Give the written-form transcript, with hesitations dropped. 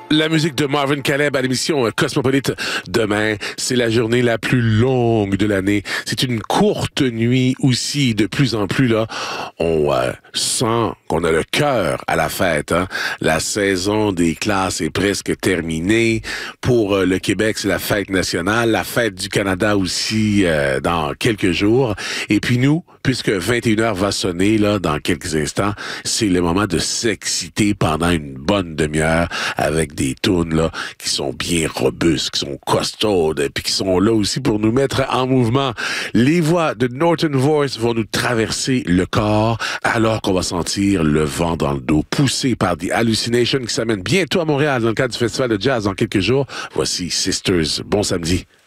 La musique de Marvin Caleb à l'émission Cosmopolite. Demain, c'est la journée la plus longue de l'année. C'est une courte nuit aussi. De plus en plus, là, on sent qu'on a le cœur à la fête. Hein? La saison des classes est presque terminée. Pour le Québec, c'est la fête nationale. La fête du Canada aussi dans quelques jours. Et puis nous, puisque 21h va sonner là dans quelques instants, c'est le moment de s'exciter pendant une bonne demi-heure avec des tunes là qui sont bien robustes, qui sont costaudes, et puis qui sont là aussi pour nous mettre en mouvement. Les voix de Norton Voice vont nous traverser le corps alors qu'on va sentir le vent dans le dos, poussé par The Hallucination qui s'amène bientôt à Montréal dans le cadre du Festival de Jazz dans quelques jours. Voici Sisters. Bon samedi.